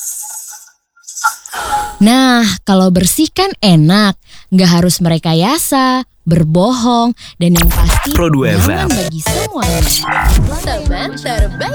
Nah, kalau bersih kan enak, nggak harus merekayasa, berbohong, dan yang pasti Pro 2 nyaman FM. bagi semuanya. Teman terbaik.